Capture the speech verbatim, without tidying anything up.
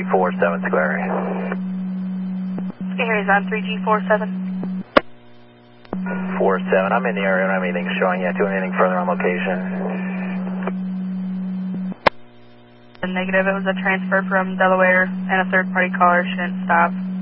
four seven square. Here's on three G four seven. four seven, I'm in the area, I don't have anything showing yet. Doing anything further on location? Negative, it was a transfer from Delaware and a third party caller shouldn't stop.